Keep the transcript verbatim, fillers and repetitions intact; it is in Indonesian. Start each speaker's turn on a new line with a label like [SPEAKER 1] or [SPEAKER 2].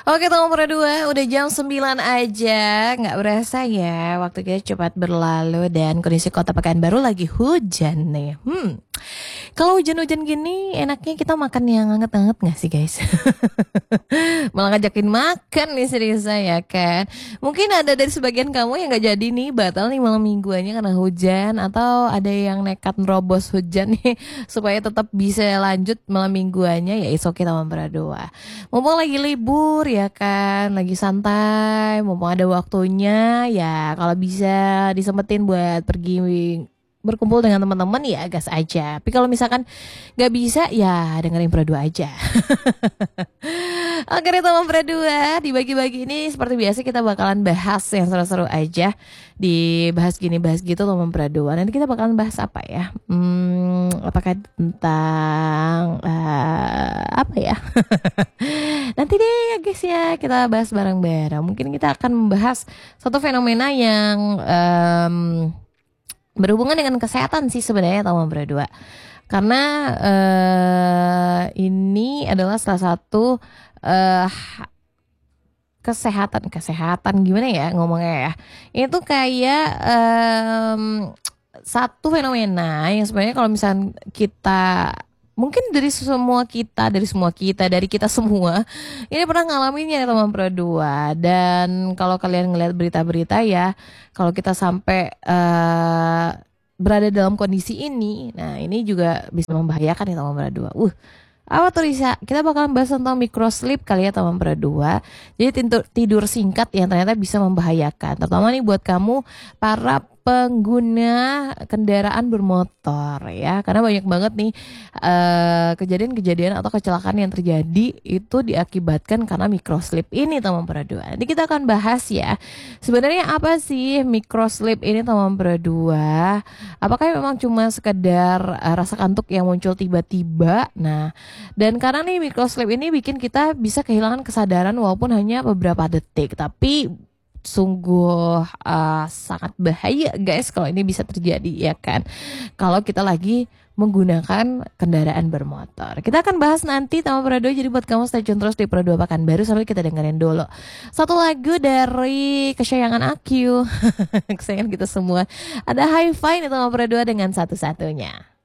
[SPEAKER 1] Oke teman Pro dua, udah jam sembilan aja. Nggak berasa ya, waktu kita cepat berlalu. Dan kondisi kota Pekanbaru lagi hujan nih. Hmm, Kalau hujan-hujan gini enaknya kita makan yang hangat-hangat gak sih guys? Malah ngajakin makan nih serius saya kan. Mungkin ada dari sebagian kamu yang gak jadi nih, batal nih malam mingguannya karena hujan. Atau ada yang nekat nerobos hujan nih supaya tetap bisa lanjut malam mingguannya. Ya is oke teman Pro dua. Mumpung lagi libur ya kan, lagi santai, mumpung ada waktunya ya, kalau bisa disempetin buat pergi berkumpul dengan teman-teman ya gas aja. Tapi kalau misalkan nggak bisa ya dengerin Pro dua aja. Oke deh teman Pro dua, dibagi-bagi ini seperti biasa kita bakalan bahas yang seru-seru aja. Dibahas gini bahas gitu teman Pro dua. Nanti kita bakalan bahas apa ya? Hmm, apakah tentang uh, apa ya? Nanti deh ya guys ya, kita bahas bareng-bareng. Mungkin kita akan membahas satu fenomena yang um, berhubungan dengan kesehatan sih sebenarnya teman Pro dua. Karena uh, ini adalah salah satu uh, kesehatan kesehatan gimana ya ngomongnya ya. Itu kayak um, satu fenomena yang sebenarnya kalau misalnya kita mungkin dari semua kita, dari semua kita, dari kita semua ini pernah ngalaminnya ya teman Pro dua. Dan kalau kalian ngeliat berita-berita ya, kalau kita sampai uh, berada dalam kondisi ini, nah ini juga bisa membahayakan ya teman Pro dua. Uh, apa tuh Risa? Kita bakalan bahas tentang microsleep kali ya teman Pro dua. Jadi tidur, tidur singkat yang ternyata bisa membahayakan. Terutama nih buat kamu para pengguna kendaraan bermotor ya, karena banyak banget nih uh, kejadian-kejadian atau kecelakaan yang terjadi itu diakibatkan karena microsleep ini teman Pro dua. Nanti kita akan bahas ya, sebenarnya apa sih microsleep ini teman Pro dua? Apakah memang cuma sekedar uh, rasa kantuk yang muncul tiba-tiba? Nah, dan karena nih microsleep ini bikin kita bisa kehilangan kesadaran walaupun hanya beberapa detik, tapi sungguh uh, sangat bahaya guys kalau ini bisa terjadi ya kan, kalau kita lagi menggunakan kendaraan bermotor. Kita akan bahas nanti sama Pro dua, jadi buat kamu stay tune terus di Pro dua Pekanbaru. Sambil kita dengerin dulu satu lagu dari kesayangan aku kesayangan kita semua, ada Hi-Fi nih sama Pro dua dengan satu-satunya.